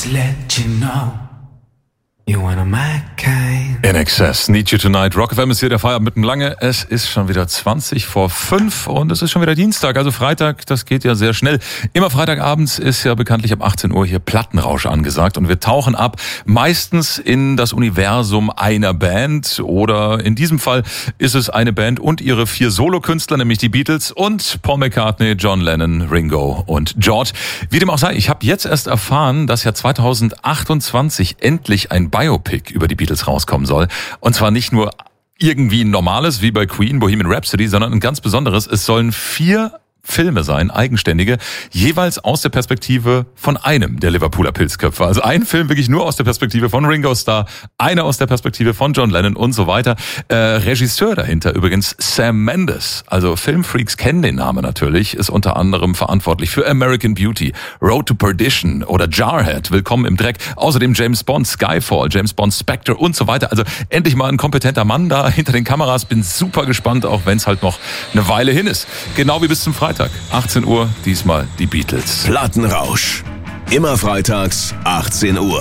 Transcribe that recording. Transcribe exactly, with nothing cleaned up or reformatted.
just let you know. You wanna my kind. In Excess, Need You Tonight. Rock F M ist hier der Feierabend mit dem Lange. Es ist schon wieder zwanzig vor fünf und es ist schon wieder Dienstag, also Freitag, das geht ja sehr schnell. Immer Freitagabends ist ja bekanntlich ab achtzehn Uhr hier Plattenrausch angesagt und wir tauchen ab, meistens in das Universum einer Band oder in diesem Fall ist es eine Band und ihre vier Solokünstler, nämlich die Beatles und Paul McCartney, John Lennon, Ringo und George. Wie dem auch sei, ich habe jetzt erst erfahren, dass ja zweitausendachtundzwanzig endlich ein Biopic über die Beatles rauskommen soll. Und zwar nicht nur irgendwie ein normales, wie bei Queen, Bohemian Rhapsody, sondern ein ganz besonderes. Es sollen vier Filme sein, eigenständige, jeweils aus der Perspektive von einem der Liverpooler Pilzköpfe. Also ein Film wirklich nur aus der Perspektive von Ringo Starr, einer aus der Perspektive von John Lennon und so weiter. Äh, Regisseur dahinter übrigens Sam Mendes. Also Filmfreaks kennen den Namen natürlich, ist unter anderem verantwortlich für American Beauty, Road to Perdition oder Jarhead, Willkommen im Dreck. Außerdem James Bond, Skyfall, James Bond, Spectre und so weiter. Also endlich mal ein kompetenter Mann da hinter den Kameras. Bin super gespannt, auch wenn es halt noch eine Weile hin ist. Genau wie bis zum Freitag. achtzehn Uhr, diesmal die Beatles. Plattenrausch. Immer freitags, achtzehn Uhr.